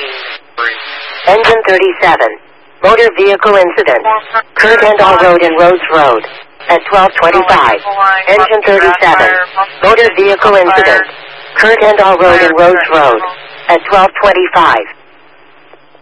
Engine 37. Motor vehicle incident. Kurt Hendall Road and Rose Road. At 12:25. Engine 37. Motor vehicle incident. Kurt Hendall Road and Rose Road. At 12:25.